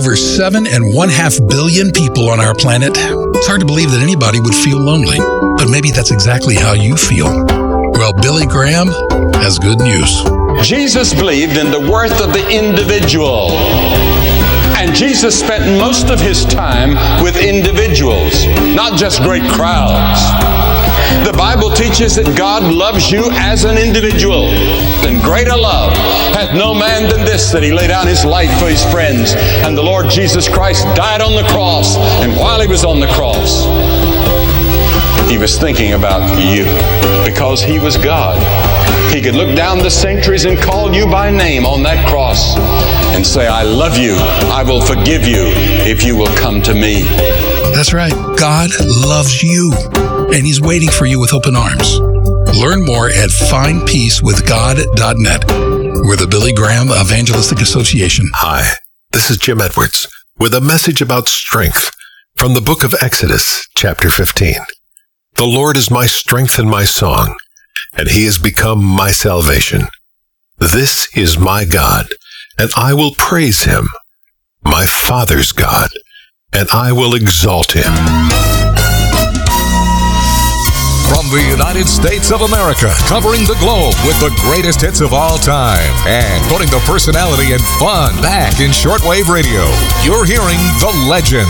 Over 7.5 billion people on our planet. It's hard to believe that anybody would feel lonely, but maybe that's exactly how you feel. Well, Billy Graham has good news. Jesus believed in the worth of the individual. And Jesus spent most of his time with individuals, not just great crowds. The Bible teaches that God loves you as an individual. And greater love hath no man than this, that he lay down his life for his friends. And the Lord Jesus Christ died on the cross. And while he was on the cross, he was thinking about you because he was God. He could look down the centuries and call you by name on that cross and say, I love you. I will forgive you if you will come to me. That's right. God loves you, and he's waiting for you with open arms. Learn more at findpeacewithgod.net. We're the Billy Graham Evangelistic Association. Hi, this is Jim Edwards with a message about strength from the book of Exodus, chapter 15. The Lord is my strength and my song, and he has become my salvation. This is my God, and I will praise him, my Father's God, and I will exalt him. From the United States of America, covering the globe with the greatest hits of all time, and putting the personality and fun back in shortwave radio, you're hearing the legend,